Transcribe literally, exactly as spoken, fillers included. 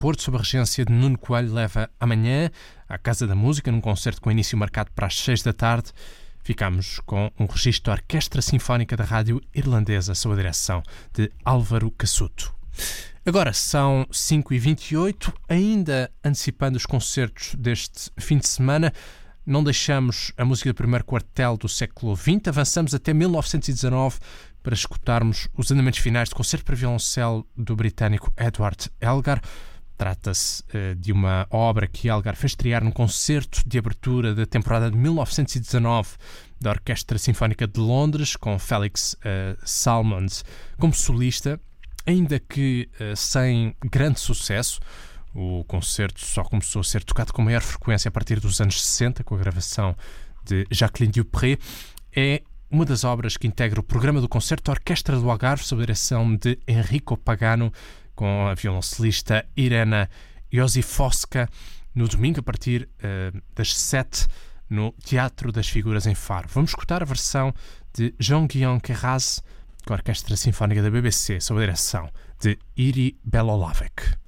Porto, sob a regência de Nuno Coelho, leva amanhã à Casa da Música, num concerto com início marcado para as seis da tarde. Ficamos com um registro da Orquestra Sinfónica da Rádio Irlandesa, sob a direção de Álvaro Cassuto. Agora são cinco e vinte e oito, ainda antecipando os concertos deste fim de semana. Não deixamos a música do primeiro quartel do século vinte, avançamos até mil novecentos e dezanove para escutarmos os andamentos finais do concerto para violoncelo do britânico Edward Elgar. Trata-se uh, de uma obra que Elgar fez estrear num concerto de abertura da temporada de mil novecentos e dezanove da Orquestra Sinfónica de Londres, com Felix uh, Salmons como solista, ainda que uh, sem grande sucesso. O concerto só começou a ser tocado com maior frequência a partir dos anos sessenta, com a gravação de Jacqueline Dupré. É uma das obras que integra o programa do concerto da Orquestra do Algarve, sob a direção de Enrico Pagano, com a violoncelista Irena Josifowska, no domingo a partir uh, das sete, no Teatro das Figuras em Faro. Vamos escutar a versão de Jean-Guillaume Queyras, com a Orquestra Sinfónica da B B C, sob a direção de Iri Belolavec.